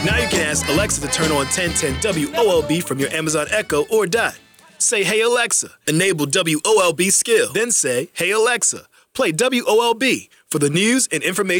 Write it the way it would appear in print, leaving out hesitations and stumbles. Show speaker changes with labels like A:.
A: Now you can ask Alexa to turn on 1010 WOLB from your Amazon Echo or Dot. Say, "Hey Alexa," enable WOLB skill. Then say, "Hey Alexa, play WOLB for the news and information."